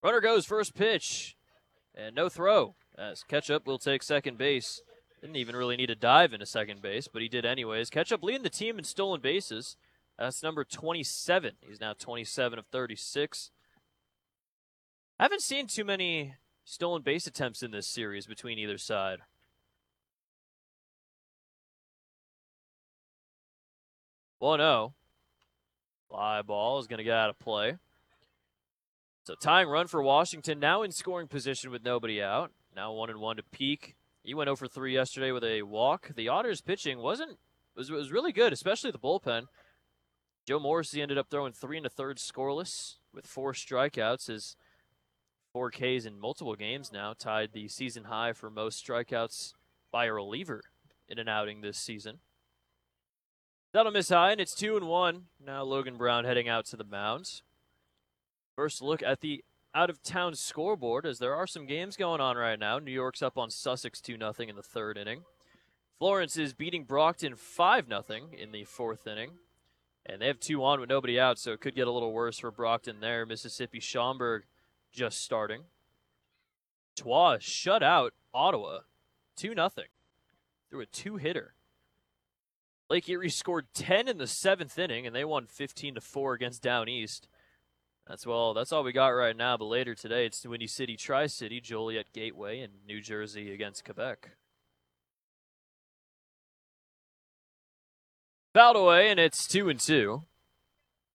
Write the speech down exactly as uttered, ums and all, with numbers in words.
Runner goes first pitch, and no throw. As Ketchup will take second base. Didn't even really need to dive into second base, but he did anyways. Ketchup leading the team in stolen bases. That's number twenty-seven. He's now twenty-seven of thirty-six. I haven't seen too many stolen base attempts in this series between either side. one oh. Fly ball is going to get out of play. So tying run for Washington, now in scoring position with nobody out. Now one and one to Peak. He went oh for three yesterday with a walk. The Otters pitching wasn't was was really good, especially the bullpen. Joe Morrissey ended up throwing three and a third scoreless with four strikeouts. His four Ks in multiple games now tied the season high for most strikeouts by a reliever in an outing this season. That'll miss high, and it's two and one. Now Logan Brown heading out to the mound. First look at the out-of-town scoreboard, as there are some games going on right now. New York's up on Sussex two nothing in the third inning. Florence is beating Brockton five nothing in the fourth inning. And they have two on with nobody out, so it could get a little worse for Brockton there. Mississippi Schaumburg just starting. Twa shut out Ottawa two nothing through a two-hitter. Lake Erie scored ten in the seventh inning, and they won fifteen to four against Down East. That's well. That's all we got right now. But later today, it's Windy City, Tri-City, Joliet Gateway, and New Jersey against Quebec. Fouled away, and it's two and two.